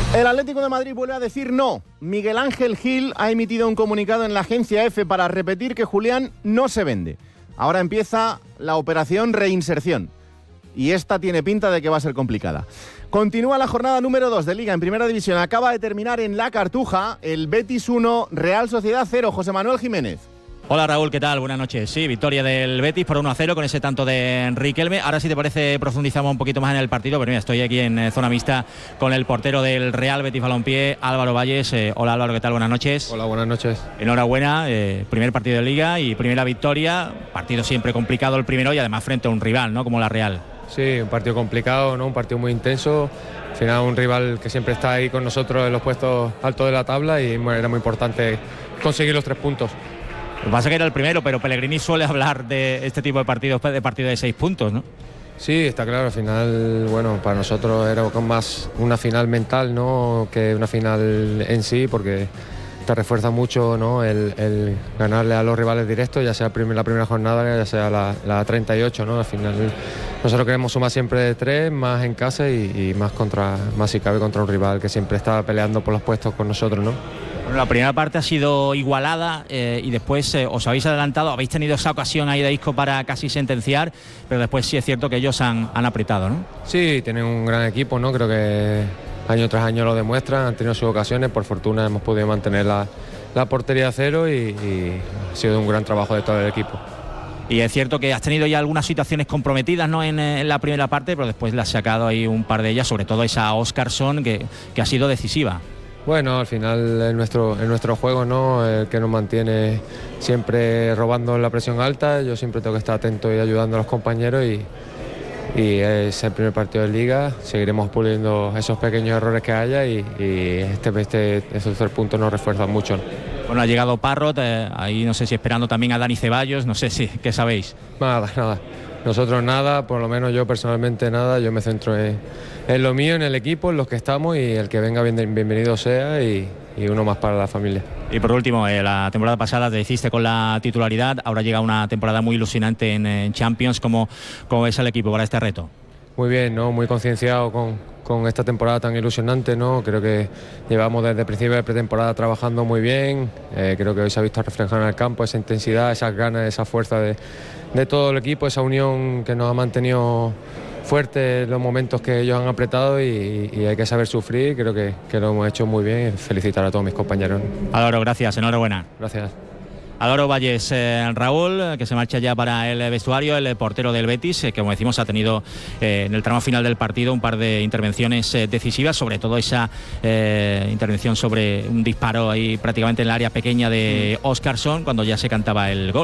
El Atlético de Madrid vuelve a decir no. Miguel Ángel Gil ha emitido un comunicado en la agencia EFE para repetir que Julián no se vende. Ahora empieza la operación reinserción. Y esta tiene pinta de que va a ser complicada. Continúa la jornada número 2 de Liga en Primera División. Acaba de terminar en La Cartuja el Betis 1, Real Sociedad 0. José Manuel Jiménez. Hola Raúl, ¿qué tal? Buenas noches. Sí, victoria del Betis por 1-0 con ese tanto de Riquelme. Ahora si te parece profundizamos un poquito más en el partido, pero mira, estoy aquí en zona mixta con el portero del Real Betis Balompié, Álvaro Valles. Hola Álvaro, ¿qué tal? Buenas noches. Hola, buenas noches. Enhorabuena, primer partido de Liga y primera victoria. Partido siempre complicado el primero y además frente a un rival, ¿no? Como la Real. Sí, un partido complicado, ¿no? Un partido muy intenso. Al final un rival que siempre está ahí con nosotros en los puestos altos de la tabla y bueno, era muy importante conseguir los 3 puntos. Lo que pasa es que era el primero, pero Pellegrini suele hablar de este tipo de partidos, de partido de 6 puntos, ¿no? Sí, está claro, al final, bueno, para nosotros era más una final mental, ¿no? Que una final en sí, porque te refuerza mucho, ¿no? El ganarle a los rivales directos, ya sea la primera jornada, ya sea la 38, ¿no? Al final nosotros queremos sumar siempre de 3, más en casa y más si cabe contra un rival que siempre está peleando por los puestos con nosotros, ¿no? Bueno, la primera parte ha sido igualada y después os habéis adelantado, habéis tenido esa ocasión ahí de Isco para casi sentenciar, pero después sí es cierto que ellos han apretado, ¿no? Sí, tienen un gran equipo, ¿no? Creo que año tras año lo demuestran, han tenido sus ocasiones, por fortuna hemos podido mantener la portería a cero y ha sido un gran trabajo de todo el equipo. Y es cierto que has tenido ya algunas situaciones comprometidas, ¿no? en la primera parte, pero después le has sacado ahí un par de ellas, sobre todo esa Óscarson que ha sido decisiva. Bueno, al final en nuestro juego, ¿no? El que nos mantiene siempre robando la presión alta, yo siempre tengo que estar atento y ayudando a los compañeros y es el primer partido de Liga, seguiremos puliendo esos pequeños errores que haya y esos 3 puntos nos refuerzan mucho. Bueno, ha llegado Parrot, ahí no sé si esperando también a Dani Ceballos, no sé si, ¿qué sabéis? Nada. Nosotros nada, por lo menos yo personalmente nada, yo me centro en lo mío, en el equipo, en los que estamos y el que venga bienvenido sea y uno más para la familia. Y por último, la temporada pasada te hiciste con la titularidad, ahora llega una temporada muy ilusionante en Champions. ¿Cómo es el equipo para este reto? Muy bien, ¿no? Muy concienciado con esta temporada tan ilusionante, ¿no? Creo que llevamos desde el principio de pretemporada trabajando muy bien, creo que hoy se ha visto reflejada en el campo esa intensidad, esas ganas, esa fuerza de todo el equipo, esa unión que nos ha mantenido fuerte en los momentos que ellos han apretado y hay que saber sufrir, creo que lo hemos hecho muy bien y felicitar a todos mis compañeros. Álvaro, gracias, enhorabuena. Gracias. Álvaro Valles, Raúl, que se marcha ya para el vestuario, el portero del Betis, que como decimos ha tenido en el tramo final del partido un par de intervenciones decisivas, sobre todo esa intervención sobre un disparo ahí prácticamente en el área pequeña de Óscarson cuando ya se cantaba el gol.